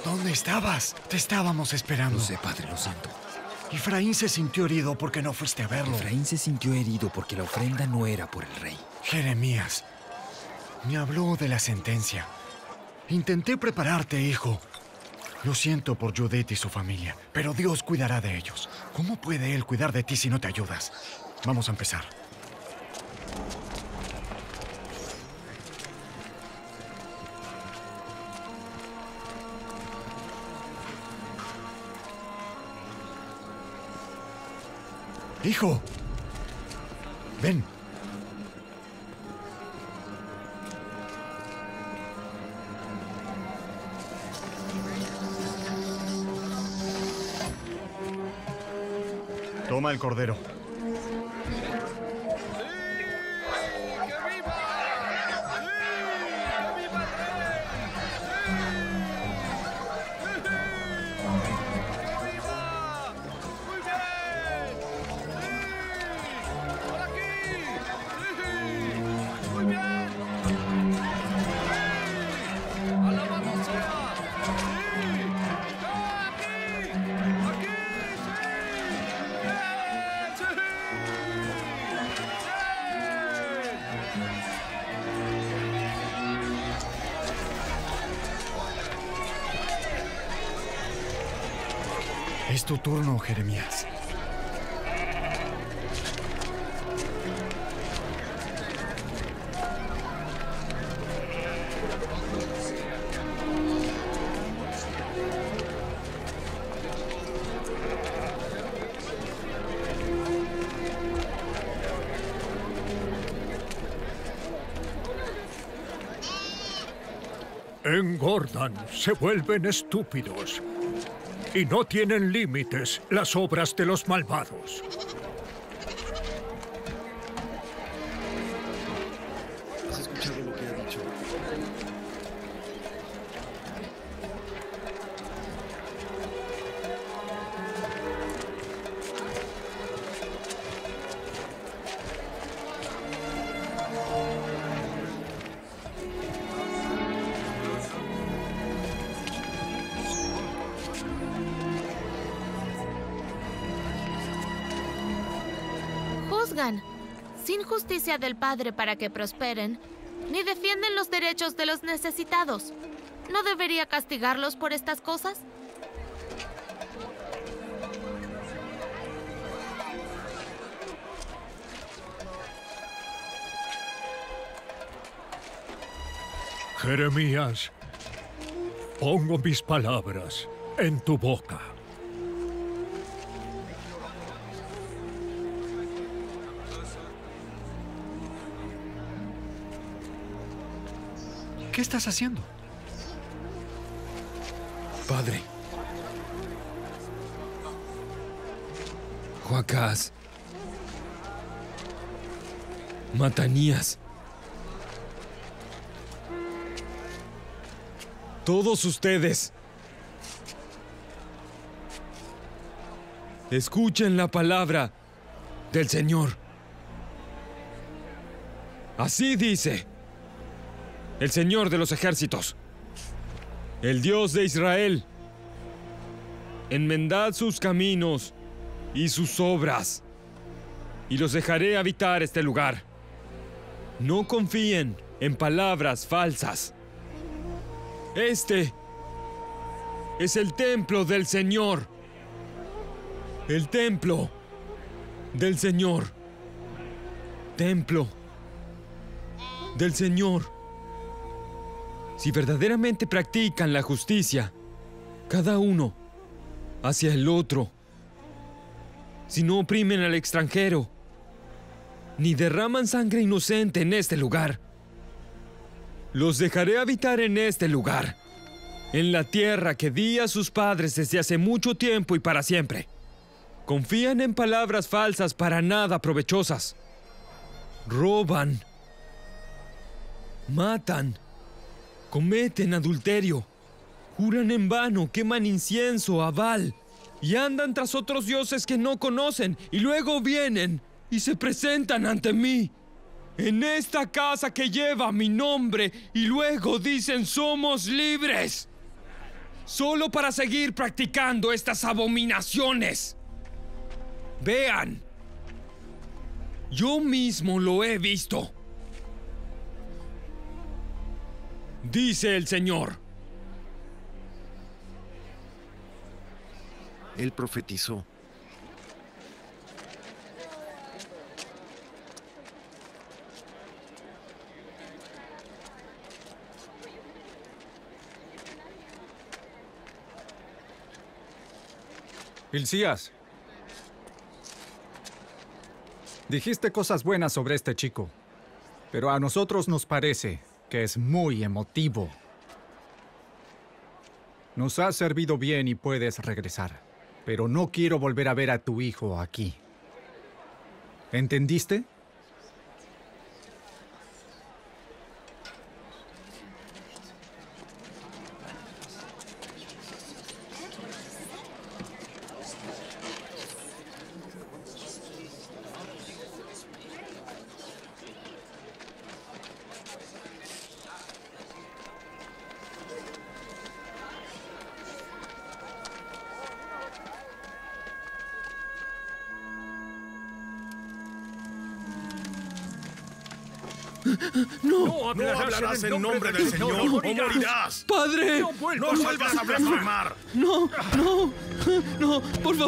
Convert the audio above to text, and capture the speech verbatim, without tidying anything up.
¿Dónde estabas? Te estábamos esperando. Lo sé, padre, lo siento. Efraín se sintió herido porque no fuiste a verlo. Efraín se sintió herido porque la ofrenda no era por el rey. Jeremías, me habló de la sentencia. Intenté prepararte, hijo. Lo siento por Judith y su familia, pero Dios cuidará de ellos. ¿Cómo puede Él cuidar de ti si no te ayudas? Vamos a empezar. Hijo, ven. Toma el cordero. Es tu turno, Jeremías. Engordan, se vuelven estúpidos. Y no tienen límites las obras de los malvados. ¿Has escuchado lo que ha dicho? Juzgan, sin justicia del Padre para que prosperen, ni defienden los derechos de los necesitados. ¿No debería castigarlos por estas cosas? Jeremías, pongo mis palabras en tu boca. ¿Qué estás haciendo? Padre. Joacás. Matanías. Todos ustedes. Escuchen la palabra del Señor. Así dice el Señor de los ejércitos, el Dios de Israel: enmendad sus caminos y sus obras, y los dejaré habitar este lugar. No confíen en palabras falsas. Este es el templo del Señor. El templo del Señor. Templo del Señor. Si verdaderamente practican la justicia, cada uno hacia el otro, si no oprimen al extranjero, ni derraman sangre inocente en este lugar, los dejaré habitar en este lugar, en la tierra que di a sus padres desde hace mucho tiempo y para siempre. Confían en palabras falsas para nada provechosas. Roban, matan, cometen adulterio, juran en vano, queman incienso a Baal y andan tras otros dioses que no conocen, y luego vienen y se presentan ante mí en esta casa que lleva mi nombre, y luego dicen: somos libres. solo para seguir practicando estas abominaciones. Vean, yo mismo lo he visto. Dice el Señor. Él profetizó. Hilcías, dijiste cosas buenas sobre este chico, pero a nosotros nos parece que es muy emotivo. Nos has servido bien y puedes regresar, pero no quiero volver a ver a tu hijo aquí. ¿Entendiste? No hablarás en nombre del Señor o morirás. ¡Padre! No vuelvas a blasfemar. No, no, no, por favor.